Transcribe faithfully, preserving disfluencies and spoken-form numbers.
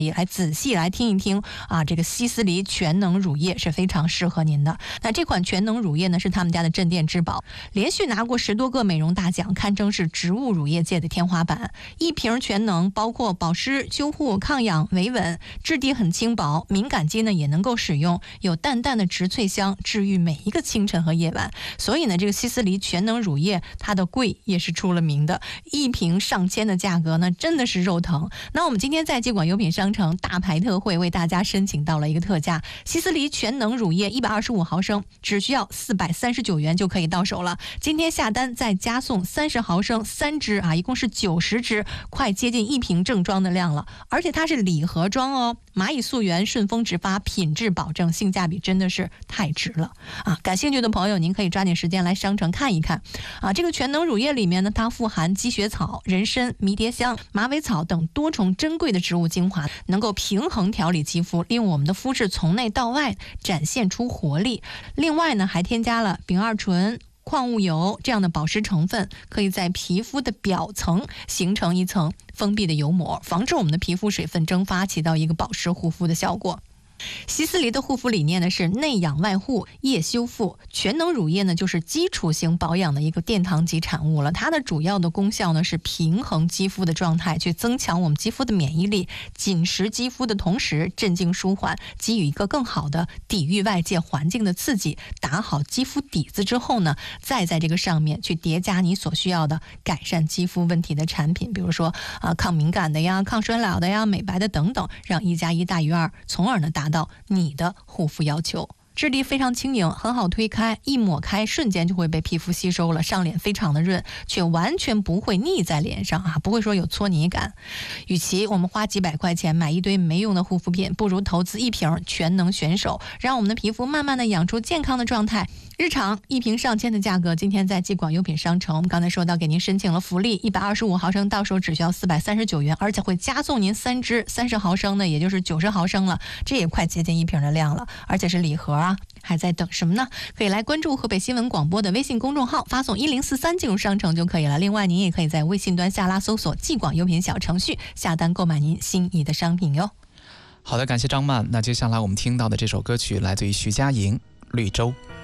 也来仔细来听一听啊，这个西斯黎全能乳液是非常适合您的。那这款全能乳液呢，是他们家的镇店之宝，连续拿过十多个美容大奖，堪称是植物乳液界的天花板。一瓶全能包括保湿、修护、抗氧、维稳，质地很轻薄，敏感肌呢也能够使用，有淡淡的植萃香，治愈每一个清晨和夜晚。所以呢，这个西斯黎全能乳液它的贵也是出了名的，一瓶上千的价格呢，真的是肉疼。那我们今天在接管优品商城大牌特惠为大家申请到了一个特价，西斯黎全能乳液一百二十五毫升只需要四百三十九元就可以到手了。今天下单再加送三十毫升三支啊，一共是九十支，快接近一瓶正装的量了。而且它是礼盒装哦，蚂蚁溯源，顺丰直发，品质保证，性价比真的是太值了啊！感兴趣的朋友，您可以抓紧时间来商城看一看啊。这个全能乳液里面呢，它富含积雪草、人参、迷迭香、马尾草等多重珍贵的植物精华，能够平衡调理肌肤，利用我们的肤质从内到外展现出活力。另外呢，还添加了丙二醇、矿物油这样的保湿成分，可以在皮肤的表层形成一层封闭的油膜，防止我们的皮肤水分蒸发，起到一个保湿护肤的效果。西斯黎的护肤理念呢是内养外护，夜修复。全能乳液呢就是基础型保养的一个殿堂级产物了。它的主要的功效呢是平衡肌肤的状态，去增强我们肌肤的免疫力，紧实肌肤的同时镇静舒缓，给予一个更好的抵御外界环境的刺激。打好肌肤底子之后呢，再在这个上面去叠加你所需要的改善肌肤问题的产品，比如说啊、呃、抗敏感的呀、抗衰老的呀、美白的等等，让一加一大于二，从而呢达到你的护肤要求。质地非常轻盈，很好推开，一抹开瞬间就会被皮肤吸收了，上脸非常的润，却完全不会腻在脸上啊，不会说有搓泥感。与其我们花几百块钱买一堆没用的护肤品，不如投资一瓶全能选手，让我们的皮肤慢慢的养出健康的状态。日常一瓶上千的价格，今天在既广优品商城，我们刚才说到给您申请了福利，一百二十五毫升到手只需要四百三十九元，而且会加送您三支三十毫升的，也就是九十毫升了，这也快接近一瓶的量了，而且是礼盒啊，还在等什么呢？可以来关注河北新闻广播的微信公众号，发送一零四三进入商城就可以了。另外您也可以在微信端下拉搜索既广优品小程序，下单购买您心仪的商品哟。 好的，感谢张曼。那接下来我们听到的这首歌曲来自于徐佳莹，绿洲。